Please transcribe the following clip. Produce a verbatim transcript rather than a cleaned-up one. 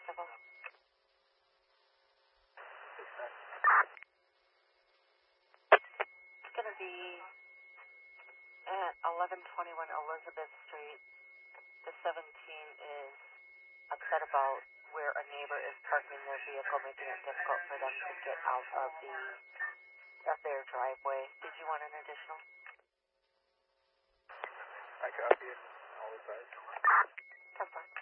Constable. It's going to be at eleven twenty-one Elizabeth Street. The seventeen is upset about where a neighbor is parking their vehicle, making it difficult for them to get out of the of their driveway. Did you want an additional? I copy it. All the time. Ten four.